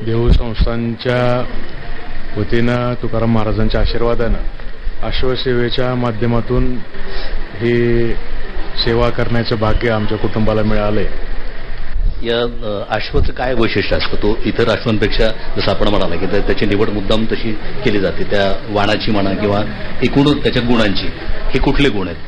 देहू संस्थांच्या वतीनं तुकाराम महाराजांच्या आशीर्वादानं अश्वसेवेच्या माध्यमातून ही सेवा करण्याचं भाग्य आमच्या कुटुंबाला मिळालंय. या अश्वाचं काय वैशिष्ट्य असतं? तो इतर अश्वांपेक्षा जसं आपण म्हणाला की त्याची निवड मुद्दाम तशी केली जाते, त्या वाणाची म्हणा किंवा एकूण त्याच्या गुणांची. हे कुठले गुण आहेत?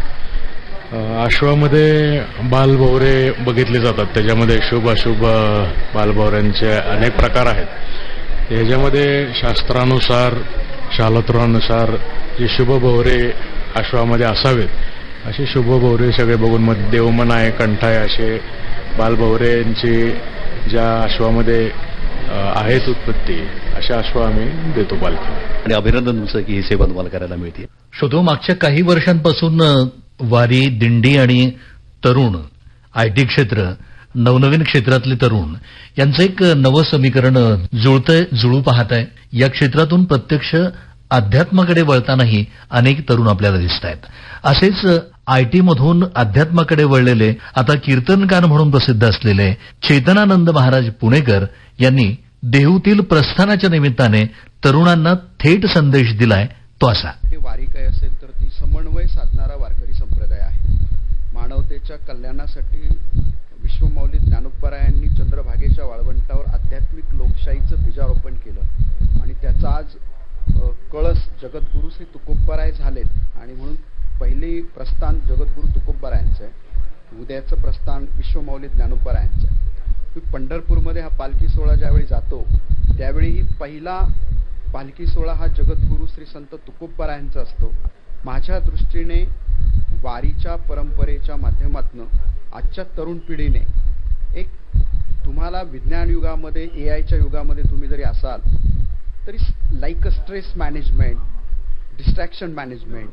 अश्वामध्ये बालभवरे बघितले जातात, त्याच्यामध्ये शुभ अशुभ बालभवऱ्यांचे अनेक प्रकार आहेत. ह्याच्यामध्ये शास्त्रानुसार शालोत्रानुसार जे शुभ भवरे अश्वामध्ये असावेत असे शुभ भवरे सगळे बघून मग देवमनाय कंठाय असे बालभवरेंची ज्या अश्वामध्ये आहेत उत्पत्ती अशा अश्व आम्ही देतो पालखी. आणि अभिनंदन तुमचं की ही सेवा तुम्हाला करायला मिळते. श्रोतो, मागच्या काही वर्षांपासून वारी, दिंडी आणि तरुण, आयटी क्षेत्र, नवनवीन क्षेत्रातले तरुण यांचं एक नवं समीकरण जुळू पाहत आहे. या क्षेत्रातून प्रत्यक्ष अध्यात्माकडे वळतानाही अनेक तरुण आपल्याला दिसत आहेत. असेच आयटी मधून अध्यात्माकडे वळलेले, आता कीर्तनकार म्हणून प्रसिद्ध असलेले चेतनानंद महाराज पुणेकर यांनी देहूतील प्रस्थानाच्या निमित्ताने तरुणांना थेट संदेश दिलाय. तो असा: वारी काय असेल तर ती समन्वय साधणारा वारकरी संप्रदाय आहे. मानवतेच्या कल्याणासाठी विश्वमौली ज्ञानोबारायांनी चंद्रभागेच्या वाळवंटावर आध्यात्मिक लोकशाहीचं बीजारोपण केलं आणि त्याचा आज कळस जगद्गुरू श्री तुकोबाराय झालेत. आणि म्हणून पहिली प्रस्थान जगद्गुरू तुकोबारायांचं आहे, उद्याचं प्रस्थान विश्वमौली ज्ञानोबारायांचं आहे. पंढरपूरमध्ये हा पालखी सोहळा ज्यावेळी जातो त्यावेळी पहिला पालखी सोहळा हा जगद्गुरू श्री संत तुकोबारायांचा असतो. माझ्या दृष्टीने वारीच्या परंपरेच्या माध्यमातून आजच्या तरुण पिढीने एक, तुम्हाला विज्ञान युगामध्ये, एआयच्या युगामध्ये तुम्ही जरी असाल तरी like a stress management, distraction management,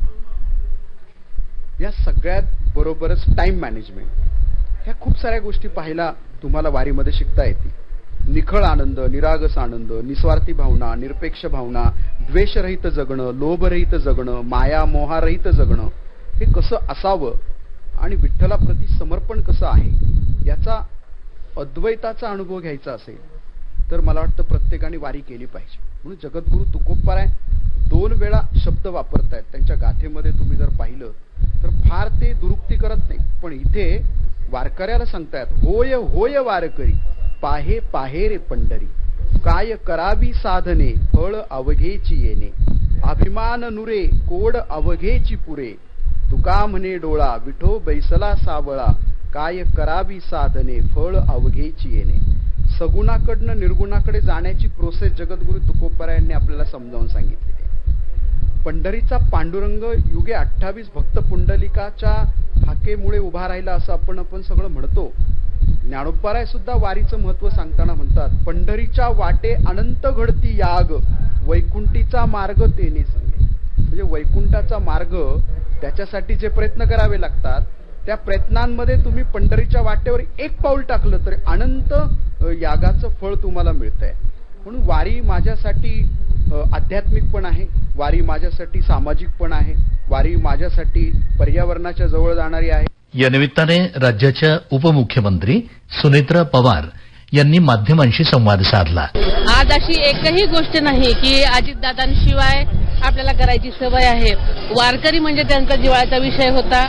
या सगळ्यात बरोबरच टाइम मॅनेजमेंट, ह्या खूप साऱ्या गोष्टी पाहायला तुम्हाला वारीमध्ये शिकता येतील. निखळ आनंद, निरागस आनंद, निस्वार्थी भावना, निरपेक्ष भावना, द्वेषरहित जगणं, लोभरहित जगणं, माया मोहारहित जगणं, हे कसं असावं आणि विठ्ठलाप्रती समर्पण कसं आहे याचा अद्वैताचा अनुभव घ्यायचा असेल तर मला वाटतं प्रत्येकाने वारी केली पाहिजे. म्हणून जगद्गुरू तुकोबाराय 2 वेळा शब्द वापरतायत. त्यांच्या गाथेमध्ये तुम्ही जर पाहिलं तर फार ते दुरुक्ती करत नाही, पण इथे वारकऱ्याला सांगतायत, होय होय वारकरी, पाहे पाहे रे पंढरी, काय करावी साधने, फळ अवघेची येणे, अभिमान नुरे, कोड अवघेची पुरे, तुका म्हणे डोळा, विठो बैसला सावळा, काय करावी साधने, फळ अवघेची येणे. सगुणाकडनं निर्गुणाकडे जाण्याची प्रोसेस जगद्गुरू तुकोबारायांनी आपल्याला समजावून सांगितलेली आहे. पंढरीचा पांडुरंग युगे 28 भक्त पुंडलिकाच्या हाकेमुळे उभा राहिला असं आपण सगळं म्हणतो. ज्ञानोबाराय सुद्धा वारीचं महत्व सांगताना म्हणतात, पंढरीच्या वाटे अनंत घडती याग, वैकुंठीचा मार्ग तेने सांगे. म्हणजे वैकुंठाचा मार्ग, त्याच्यासाठी जे प्रयत्न करावे लागतात त्या प्रयत्नांमध्ये तुम्ही पंढरीच्या वाटेवर एक पाऊल टाकलं तरी अनंत यागाचं फळ तुम्हाला मिळतंय. म्हणून वारी माझ्यासाठी आध्यात्मिक पण आहे, वारी माझ्यासाठी सामाजिक पण आहे, वारी माझ्यासाठी पर्यावरणाच्या जवळ जाणारी आहे. या निमित्ताने राज्याच्या उपमुख्यमंत्री सुनेत्रा पवार यांनी माध्यमांशी संवाद साधला. आज अशी एकही गोष्ट नाही की अजितदादांशिवाय आपल्याला करायची सवय आहे. वारकरी म्हणजे त्यांचा जिव्हाळ्याचा विषय होता,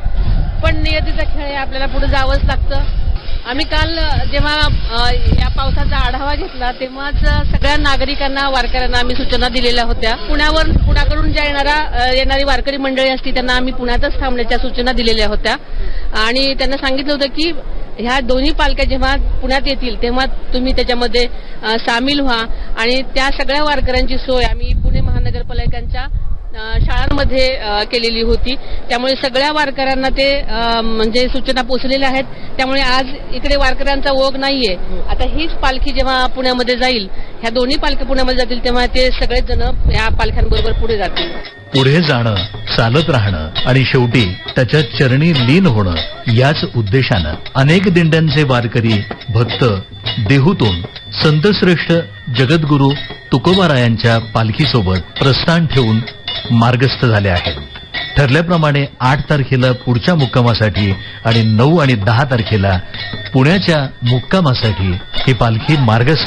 पण नियतीचा खेळ आहे, आपल्याला पुढे जावंच लागतं. आम्ही काल जेव्हा या पावसाचा आढावा घेतला तेव्हाच सगळ्या नागरिकांना, वारकऱ्यांना आम्ही सूचना दिलेल्या होत्या. पुण्याकडून ज्या येणारी वारकरी मंडळी असती त्यांना आम्ही पुण्यातच थांबण्याच्या सूचना दिलेल्या होत्या आणि त्यांना सांगितलं होतं की ह्या दोन्ही पालख्या जेव्हा पुण्यात येतील तेव्हा तुम्ही त्याच्यामध्ये सामील व्हा. आणि त्या सगळ्या वारकऱ्यांची सोय आम्ही पुणे महानगरपालिकांच्या शाळांमध्ये केलेली होती. त्यामुळे सगळ्या वारकऱ्यांना ते म्हणजे सूचना पोहोचलेल्या आहेत. त्यामुळे आज इकडे वारकऱ्यांचा ओघ नाहीये. आता हीच पालखी जेव्हा पुण्यामध्ये जाईल, ह्या दोन्ही पालख्या पुण्यामध्ये जातील तेव्हा ते सगळेच जण या पालख्यांबरोबर पुढे जातील. पुढे जाणं, चालत राहणं आणि शेवटी त्याच्या चरणी लीन होणं, याच उद्देशानं अनेक दिंड्यांचे वारकरी भक्त देहूतून संतश्रेष्ठ जगद्गुरू तुकोबारायांच्या पालखीसोबत प्रस्थान ठेवून मार्गस्थ झाले आहेत. ठरल्याप्रमाणे 8 तारखेला पुढच्या मुक्कामासाठी आणि 9 आणि 10 तारखेला पुण्याच्या मुक्कामासाठी ही पालखी मार्गस्थ